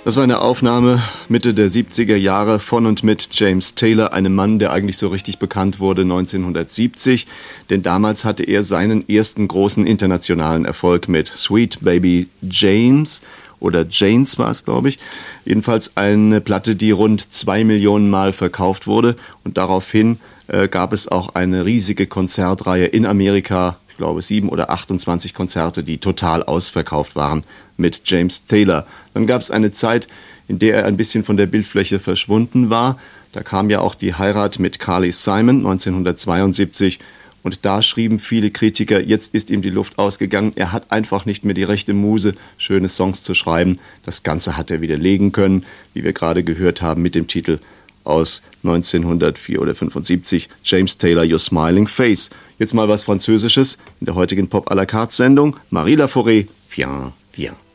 Das war eine Aufnahme Mitte der 70er Jahre von und mit James Taylor, einem Mann, der eigentlich so richtig bekannt wurde 1970. Denn damals hatte er seinen ersten großen internationalen Erfolg mit Sweet Baby James oder Janes war es, glaube ich. Jedenfalls eine Platte, die rund 2 Millionen Mal verkauft wurde. Und daraufhin gab es auch eine riesige Konzertreihe in Amerika. Ich glaube 7 oder 28 Konzerte, die total ausverkauft waren mit James Taylor. Dann gab es eine Zeit, in der er ein bisschen von der Bildfläche verschwunden war. Da kam ja auch die Heirat mit Carly Simon 1972 und da schrieben viele Kritiker, jetzt ist ihm die Luft ausgegangen, er hat einfach nicht mehr die rechte Muse, schöne Songs zu schreiben. Das Ganze hat er widerlegen können, wie wir gerade gehört haben mit dem Titel aus 1904 oder 75, James Taylor, Your Smiling Face. Jetzt mal was Französisches in der heutigen Pop à la carte Sendung. Marie Laforêt, Viens, viens.